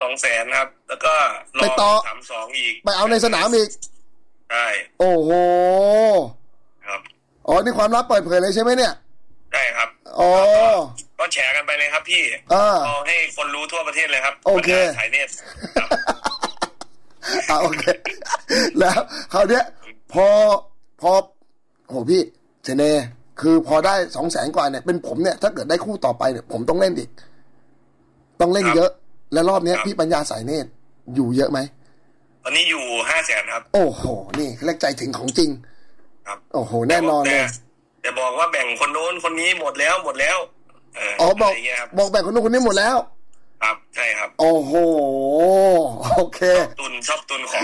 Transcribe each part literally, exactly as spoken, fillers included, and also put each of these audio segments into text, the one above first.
องแสนครับแล้วก็รอสามสองอีกไปเอาในสนามอีกใช่โอ้โหครับอ๋อนี่ความลับเปิดเผยเลยใช่ไหมเนี่ยใช่ครับอ๋อก็แชร์กันไปเลยครับพี่เอาให้คนรู้ทั่วประเทศเลยครับโอเคสายเน็ตอ่าโอเคแล้วคราวเนี้ยพอพอโหพี่เจเนคือพอได้สองแสนกว่าเนี่ยเป็นผมเนี่ยถ้าเกิดได้คู่ต่อไปเนี่ยผมต้องเล่นอีกต้องเล่นเยอะและรอบนี้พี่ปัญญาสายเนตรอยู่เยอะไหมตอนนี้อยู่ห้าแสนครับโอ้โหนี่เรียกใจถึงของจริงครับโอ้โหแน่นอนเลยแต่บอกว่าแบ่งคนโน้นคนนี้หมดแล้วหมดแล้วอ๋อบอกบอกแบ่งคนโน้นคนนี้หมดแล้วครับใช่ครับโอ้โหโอเคตุนชอบตุนของ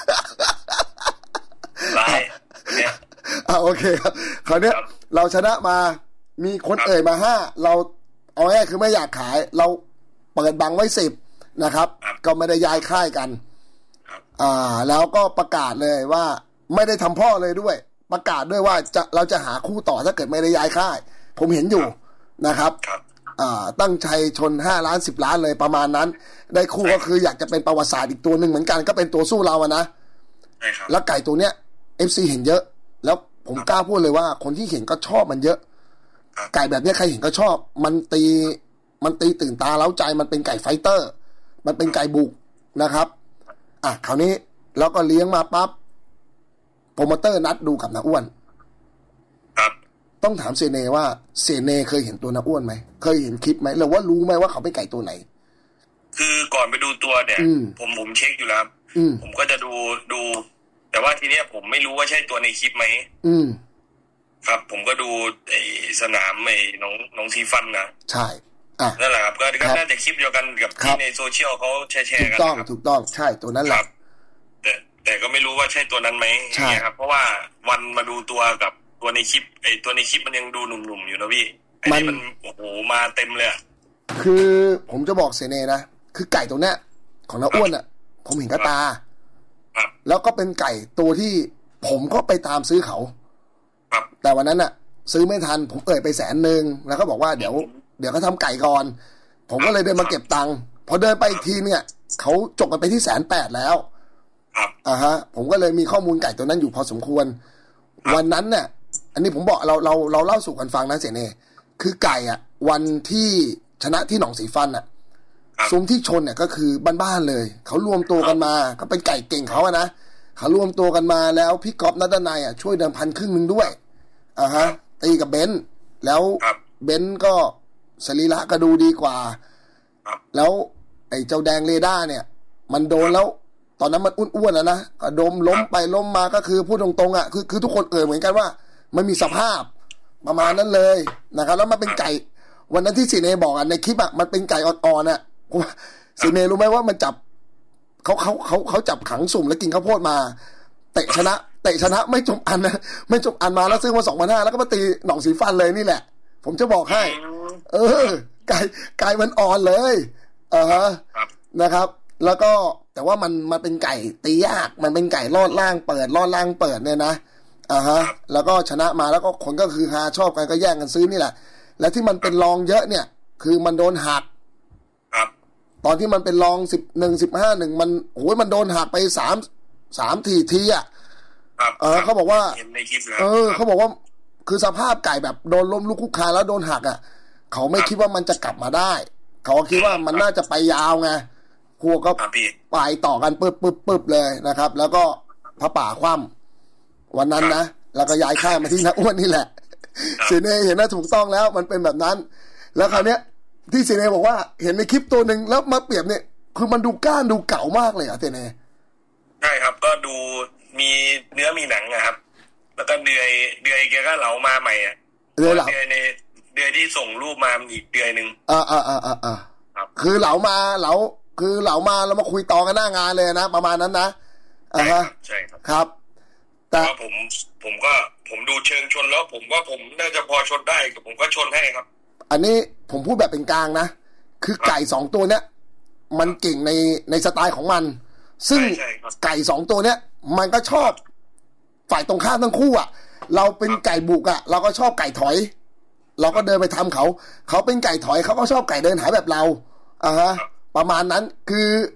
ไรเนี่ยอ่าโอเคครับคราวนี้เราชนะมามีคนเอ่ยมาห้าเราเอาง่ายคือไม่อยากขายเราเปิดบังไว้สิบนะครับก็ไม่ได้ย้ายค่ายกันอ่าแล้วก็ประกาศเลยว่าไม่ได้ทำพ่อเลยด้วยประกาศด้วยว่าจะเราจะหาคู่ต่อถ้าเกิดไม่ได้ย้ายค่ายผมเห็นอยู่นะครับอ่าตั้งใจชนห้าล้านสิบล้านเลยประมาณนั้นได้คู่ก็คืออยากจะเป็นประวัติศาสตร์อีกตัวหนึ่งเหมือนกันก็เป็นตัวสู้เราอะนะแล้วไก่ตัวเนี้ย เอฟ ซี เห็นเยอะแล้วผมกล้าพูดเลยว่าคนที่เห็นก็ชอบมันเยอะไก่แบบนี้ใครเห็นก็ชอบมันตีมันตีตื่นตาเล้าใจมันเป็นไก่ไฟเตอร์มันเป็นไก่บุกนะครับอ่ะคราวนี้แล้วก็เลี้ยงมาปั๊บโปรโมเตอร์นัดดูกับน้าอ้วนครับต้องถามเสเนว่าเสเนเคยเห็นตัวน้าอ้วนไหมเคยเห็นคลิปไหมหรือว่ารู้ไหมว่าเขาเป็นไก่ตัวไหนคือก่อนไปดูตัวเนี่ยผมผมเช็คอยู่แล้วผมก็จะดูดูแต่ว่าทีเนี้ยผมไม่รู้ว่าใช่ตัวในคลิปไหมอืมครับผมก็ดูไอ้สนามไอ้น้องน้องซีฟันนะใช่อ่ะนั่นแหละครับก็น่าจะคลิปเดียวกันกับที่ในโซเชียลเขาแชร์แชร์กันถูกต้องถูกต้องใช่ตัวนั้นแหละแต่แต่ก็ไม่รู้ว่าใช่ตัวนั้นไหมใช่ครับเพราะว่าวันมาดูตัวกับตัวในคลิปไอ้ตัวในคลิปมันยังดูหนุ่มๆอยู่นะพี่ไอ้นี่มันโอ้โหมาเต็มเลยคือผมจะบอกเสเนนะคือไก่ตัวเนี้ยของน้าอ้วนอ่ะผมเห็นกับตาแล้วก็เป็นไก่ตัวที่ผมก็ไปตามซื้อเขาแต่วันนั้นอ่ะซื้อไม่ทันผมเอ่ยไปแสนหนึ่งแล้วก็บอกว่าเดี๋ยวเดี๋ยวเขาทำไก่ก่อนผมก็เลยเดินมาเก็บตังค์พอเดินไปอีกทีเนี่ยเขาจบกันไปที่แสนแปดแล้วอ่าฮะผมก็เลยมีข้อมูลไก่ตัวนั้นอยู่พอสมควรวันนั้นเนี่ยอันนี้ผมบอกเราเราเราเล่าสู่กันฟังนะเสเน่คือไก่อ่ะวันที่ชนะที่หนองสีฟันอ่ะซุ้มที่ชนเนี่ยก็คือบ้านๆเลยเขารวมตัวกันมาก็เป็นไก่เก่งเขาอะนะเขารวมตัวกันมาแล้วพี่ก๊อฟนัดนายอ่ะช่วยเดิมพันครึ่งนึงด้วยอ่าฮะตีกับเบนซ์แล้วเบนซ์ก็สรีระก็ดูดีกว่าแล้วไอ้เจ้าแดงเรด้าเนี่ยมันโดนแล้วตอนนั้นมันอ้วนๆแล้วนะก็ดมล้มไปล้มมาก็คือพูดตรงๆอ่ะคือคือทุกคนเอ่ยเหมือนกันว่ามันมีสภาพประมาณนั้นเลยนะครับแล้วมันเป็นไก่วันนั้นที่สีเนบอกอ่ะในคลิปอ่ะมันเป็นไก่อ่อนๆอ่ะสีเนรู้ไหมว่ามันจับเขาเขาเขาเขาจับขังสุ่มแล้วกินข้าวโพดมาเตะชนะเตะชนะไม่จบอันนะไม่จบอันมาแล้วซื้อมาสองพันห้าแล้วก็มาตีหนองสีฟันเลยนี่แหละผมจะบอกให้เออไก่ไก่มันอ่อนเลยเออนะครับแล้วก็แต่ว่ามันมันเป็นไก่ตียากมันเป็นไก่ลอดล่างเปิดลอดล่างเปิดเนี่ยนะอ่าฮะแล้วก็ชนะมาแล้วก็คนก็คือฮาชอบกันก็แย่งกันซื้อนี่แหละและที่มันเป็นรองเยอะเนี่ยคือมันโดนหักตอนที่มันเป็นรองสิบหนึ่งสิบห้าหนึ่งมันโอ้ยมันโดนหักไปสามสามทีทีอ่ะเออเขาบอกว่าเออเขาบอกว่าคือสภาพไก่แบบโดนล้มลุกคุกคานแล้วโดนหักอ่ะเขาไม่คิดว่ามันจะกลับมาได้เขาคิดว่ามันน่าจะไปยาวไงพวกก็ไปต่อกันปึ๊บปึ๊บปึ๊บเลยนะครับแล้วก็พระป่าคว่ำวันนั้นนะแล้วก็ย้ายค่ายมาที่น้าอ้วนนี่แหละเสเนเห็นว่าถูกต้องแล้วมันเป็นแบบนั้นแล้วคราวเนี้ยที่เสเนบอกว่าเห็นในคลิปตัวหนึ่งแล้วมาเปรียบเนี่ยคือมันดูก้านดูเก่ามากเลยอ่ะเสเนใช่ครับก็ดูมีเนื้อมีหนังนะครับแล้วก็เดือยเดือยแกก็เหลามาใหม่อ่ะเดือยเหลาเดือยในเดือยที่ส่งรูปมาอีกเดือยนึงอ่าอ่าอ่าอ่าอ่าคือเหลามาเหลาคือเหลามาแล้วมาคุยต่อกันหน้างานเลยนะประมาณนั้นนะอ่าฮะใช่ครับครับแต่ผมผมก็ผมดูเชิงชนแล้วผมว่าผมน่าจะพอชนได้ผมก็ชนให้ครับอันนี้ผมพูดแบบเป็นกลางนะคือไก่สองตัวเนี้ยมันเก่งในในสไตล์ของมันซึ่งไก่สองตัวเนี้ยมันก็ชอบฝ่ายตรงข้ามทั้งคู่อ่ะเราเป็นไก่บุกอ่ะเราก็ชอบไก่ถอยเราก็เดินไปทำเขาเขาเป็นไก่ถอยเขาก็ชอบไก่เดินหาแบบเราอ่าฮะประมาณนั้นคือ